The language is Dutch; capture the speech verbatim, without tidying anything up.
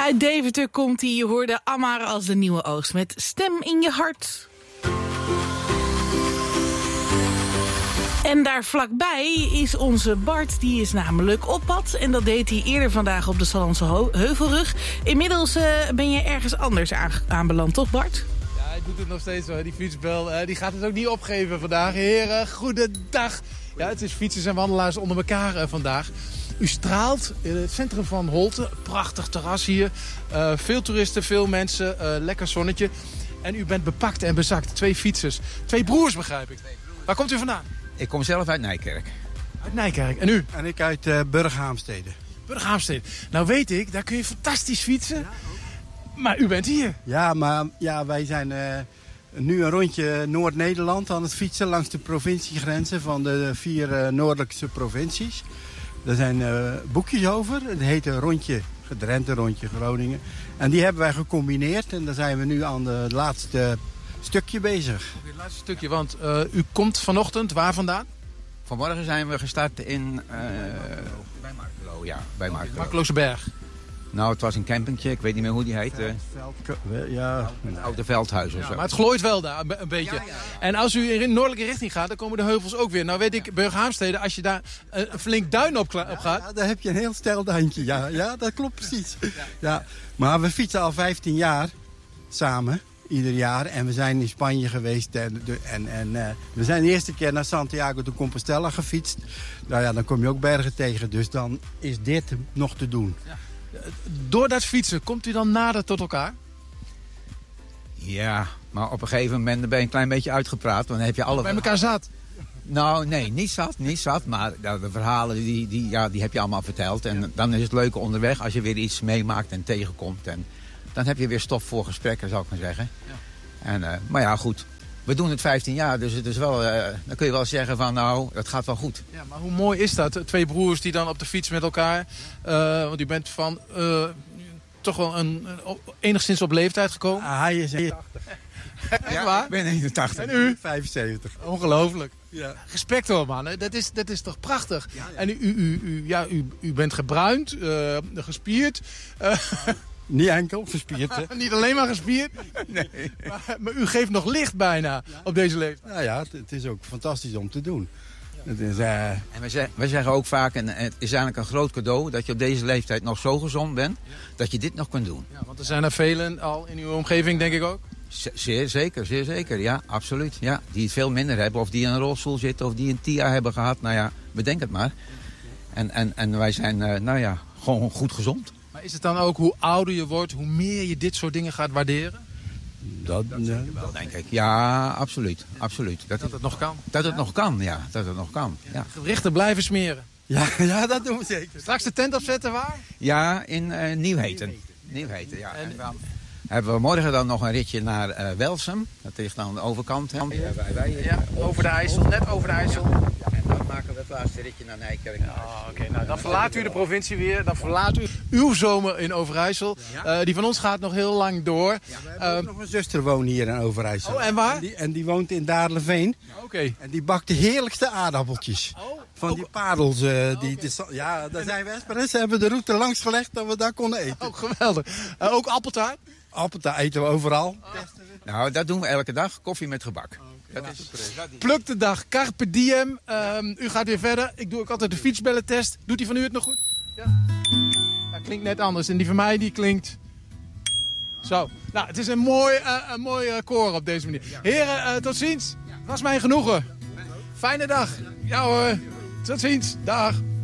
Uit Deventer komt hij. Je hoorde Amar als de nieuwe oogst met Stem in je hart. En daar vlakbij is onze Bart, die is namelijk op pad. En dat deed hij eerder vandaag op de Sallandse Heuvelrug. Inmiddels uh, ben je ergens anders aanbeland, toch Bart? Ja, hij doet het nog steeds hoor. Die fietsbel, uh, die gaat het ook niet opgeven vandaag. Heren, goedendag. Ja, het is fietsers en wandelaars onder elkaar uh, vandaag. U straalt in het centrum van Holte. Prachtig terras hier. Uh, veel toeristen, veel mensen. Uh, lekker zonnetje. En u bent bepakt en bezakt. Twee fietsers. Twee broers, begrijp ik. Waar komt u vandaan? Ik kom zelf uit Nijkerk. Uit Nijkerk. En u? En ik uit uh, Burghaamstede. Burghaamstede. Nou weet ik, daar kun je fantastisch fietsen. Ja, maar u bent hier. Ja, maar ja, wij zijn uh, nu een rondje Noord-Nederland aan het fietsen langs de provinciegrenzen van de vier uh, noordelijkste provincies. Er zijn uh, boekjes over. Het heet een rondje Drenthe, rondje Groningen. En die hebben wij gecombineerd en daar zijn we nu aan het laatste stukje bezig. Het laatste stukje, want uh, u komt vanochtend waar vandaan? Vanmorgen zijn we gestart in... Uh, bij Markelo, ja. Bij Markelo. Markeloze Berg. Nou, het was een campingtje. Ik weet niet meer hoe die heet. Veld, ja. Een oude veldhuis of ja, zo. Maar het glooit wel daar, een beetje. Ja, ja, ja. En als u in de noordelijke richting gaat, dan komen de heuvels ook weer. Nou weet ik, Burghaamstede, als je daar een flink duin op, op gaat... Ja, daar heb je een heel steil duintje, ja. Ja, dat klopt precies. Ja. Maar we fietsen al vijftien jaar samen. Ieder jaar. En we zijn in Spanje geweest. En, en, en uh, we zijn de eerste keer naar Santiago de Compostela gefietst. Nou ja, dan kom je ook bergen tegen. Dus dan is dit nog te doen. Ja. Door dat fietsen, komt u dan nader tot elkaar? Ja, maar op een gegeven moment ben je een klein beetje uitgepraat. Want dan heb je alle... Bij elkaar zat? Nou, nee, niet zat, niet zat. Maar de verhalen, die, die, ja, die heb je allemaal verteld. En ja. Dan is het leuke onderweg als je weer iets meemaakt en tegenkomt. En dan heb je weer stof voor gesprekken, zou ik maar zeggen. Ja. En, uh, maar ja, goed. We doen het vijftien jaar, dus het is wel, uh, dan kun je wel zeggen van nou, het gaat wel goed. Ja, maar hoe mooi is dat? Twee broers die dan op de fiets met elkaar... Uh, want u bent van uh, toch wel een, een, enigszins op leeftijd gekomen. Ah, hij is eenentachtig. Ja, waar? Ik ben eenentachtig. En u? vijfenzeventig. Ongelooflijk. Ja. Respect hoor, man. Dat is, dat is toch prachtig. Ja, ja. En u, u, u, ja, u, u bent gebruind, uh, gespierd... Uh, Niet enkel gespierd, hè? Niet alleen maar gespierd. Nee. Maar, maar u geeft nog licht bijna ja. op deze leeftijd. Nou ja, het, het is ook fantastisch om te doen. Ja. Het is, uh... En we, zeg, we zeggen ook vaak, en het is eigenlijk een groot cadeau... dat je op deze leeftijd nog zo gezond bent, ja. dat je dit nog kunt doen. Ja, want er zijn er velen al in uw omgeving, denk ik ook. Z- zeer zeker, zeer zeker. Ja, absoluut. Ja, die het veel minder hebben, of die in een rolstoel zitten... of die een T I A hebben gehad. Nou ja, bedenk het maar. En, en, en wij zijn, uh, nou ja, gewoon goed gezond. Maar is het dan ook hoe ouder je wordt, hoe meer je dit soort dingen gaat waarderen? Dat, dat zeker wel, denk ik. Ja, absoluut. absoluut. Dat, dat het nog kan? Dat het nog kan, ja. Dat het nog kan, ja. Gewrichten blijven smeren? Ja, ja, dat doen we zeker. Straks de tent opzetten waar? Ja, in uh, Nieuwheten. Nieuwheten, ja. En, en dan hebben we morgen dan nog een ritje naar uh, Welsum. Dat ligt aan de overkant. Hè. Ja, wij, wij, ja, over de IJssel, net over de IJssel. Ja. En dan maken we het laatste ritje naar Nijkerk. Ja, Oké, okay, nou dan verlaat u de provincie weer. Dan verlaat u uw zomer in Overijssel. Ja? Uh, die van ons gaat nog heel lang door. Ja, we hebben uh, ook nog een zuster wonen hier in Overijssel. Oh, en waar? En die, en die woont in Daarleveen. Oké. Okay. En die bakt de heerlijkste aardappeltjes. Oh. Van die parels. Uh, die, okay. de, ja, daar zijn we expres. Ze hebben de route langs gelegd dat we daar konden eten. Oh, geweldig. Uh, ook appeltaart? Appeltaart eten we overal. Oh. Nou, dat doen we elke dag. Koffie met gebak. Dat is Pluk de dag, carpe diem. Um, u gaat weer verder. Ik doe ook altijd de fietsbellentest. Doet die van u het nog goed? Ja. Dat klinkt net anders. En die van mij die klinkt... Zo. Nou, het is een mooi, uh, een mooi uh, koor op deze manier. Heren, uh, tot ziens. Het was mij genoegen. Fijne dag. Ja hoor. Tot ziens. Dag.